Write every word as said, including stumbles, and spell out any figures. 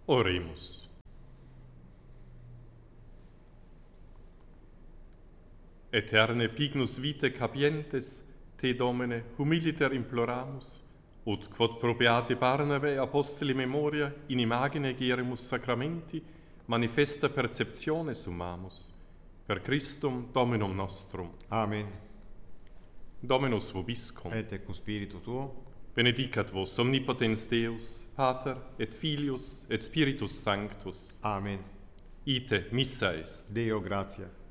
Oremus. Eterne pignus vitae capientes, te Domine, humiliter imploramus, ut quod pro beate Barnabae apostoli memoria in imagine gerimus sacramenti, manifesta perceptione summamus. Per Christum Dominum nostrum. Amen. Dominus vobiscum. Et cum spiritu tuo. Benedicat vos omnipotens Deus, Pater et Filius et Spiritus Sanctus. Amen. Ite missa est. Deo gratia.